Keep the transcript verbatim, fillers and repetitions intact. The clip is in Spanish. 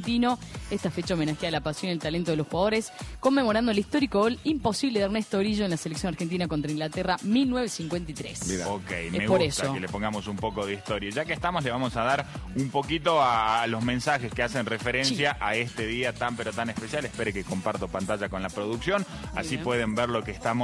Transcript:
argentino. Esta fecha homenajea la pasión y el talento de los jugadores, conmemorando el histórico gol imposible de Ernesto Orillo en la selección argentina contra Inglaterra mil novecientos cincuenta y tres. Mira. Ok, es me por gusta eso. que le pongamos un poco de historia. Ya que estamos, le vamos a dar un poquito a, a los mensajes que hacen referencia sí. a este día tan pero tan especial. Espere que comparto pantalla con la producción, así bien. pueden ver lo que estamos